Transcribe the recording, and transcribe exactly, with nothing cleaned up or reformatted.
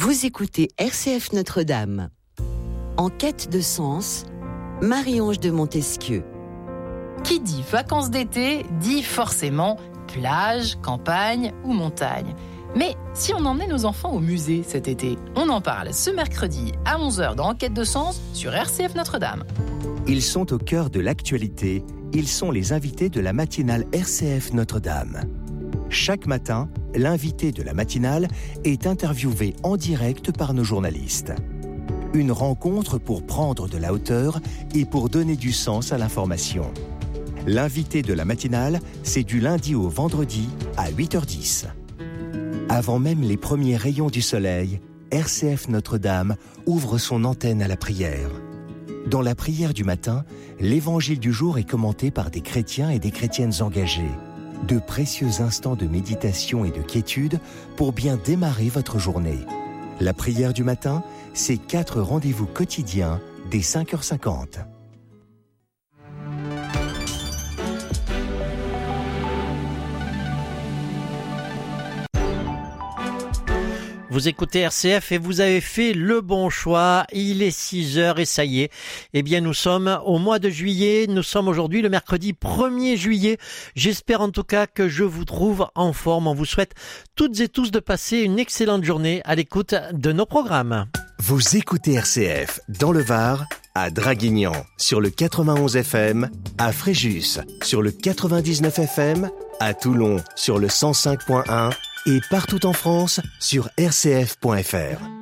Vous écoutez R C F Notre-Dame. En quête de sens, Marie-Ange de Montesquieu. Qui dit vacances d'été dit forcément plage, campagne ou montagne. Mais si on emmenait nos enfants au musée cet été, on en parle ce mercredi à onze heures dans Enquête de sens sur R C F Notre-Dame. Ils sont au cœur de l'actualité. Ils sont les invités de la matinale R C F Notre-Dame. Chaque matin, l'invité de la matinale est interviewé en direct par nos journalistes. Une rencontre pour prendre de la hauteur et pour donner du sens à l'information. L'invité de la matinale, c'est du lundi au vendredi à huit heures dix. Avant même les premiers rayons du soleil, R C F Notre-Dame ouvre son antenne à la prière. Dans la prière du matin, l'évangile du jour est commenté par des chrétiens et des chrétiennes engagés. De précieux instants de méditation et de quiétude pour bien démarrer votre journée. La prière du matin, c'est quatre rendez-vous quotidiens dès cinq heures cinquante. Vous écoutez R C F et vous avez fait le bon choix. Il est six heures et ça y est. Eh bien, nous sommes au mois de juillet. Nous sommes aujourd'hui le mercredi premier juillet. J'espère en tout cas que je vous trouve en forme. On vous souhaite toutes et tous de passer une excellente journée à l'écoute de nos programmes. Vous écoutez R C F dans le Var, à Draguignan sur le quatre-vingt-onze F M, à Fréjus sur le quatre-vingt-dix-neuf F M, à Toulon sur le cent cinq point un et partout en France sur r c f point f r.